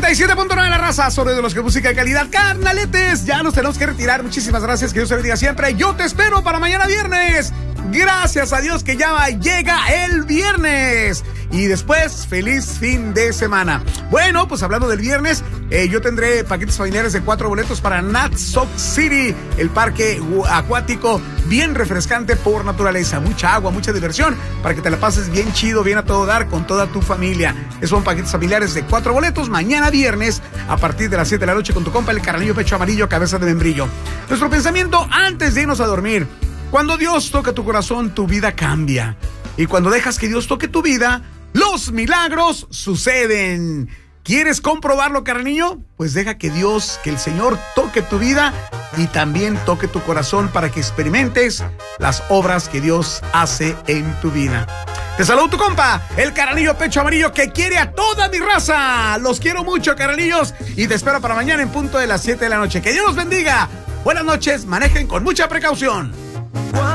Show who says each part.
Speaker 1: 97.9 la raza, sobre de los que música de calidad. Carnaletes, ya nos tenemos que retirar. Muchísimas gracias, que Dios te bendiga siempre. Yo te espero para mañana viernes. Gracias a Dios que ya llega el viernes. Y después, feliz fin de semana. Bueno, pues hablando del viernes, yo tendré paquetes familiares de 4 boletos para Natsok City, el parque acuático bien refrescante por naturaleza. Mucha agua, mucha diversión, para que te la pases bien chido, bien a todo dar con toda tu familia. Son paquetes familiares de 4 boletos mañana viernes a partir de las 7 de la noche con tu compa el Carnalillo Pecho Amarillo, cabeza de membrillo. Nuestro pensamiento antes de irnos a dormir: cuando Dios toca tu corazón, tu vida cambia. Y cuando dejas que Dios toque tu vida, los milagros suceden. ¿Quieres comprobarlo, carnalillo? Pues deja que Dios, que el Señor toque tu vida y también toque tu corazón para que experimentes las obras que Dios hace en tu vida. Te saludo tu compa, el Carnalillo Pecho Amarillo, que quiere a toda mi raza. Los quiero mucho, carnalillos, y te espero para mañana en punto de las 7 de la noche. Que Dios los bendiga. Buenas noches, manejen con mucha precaución.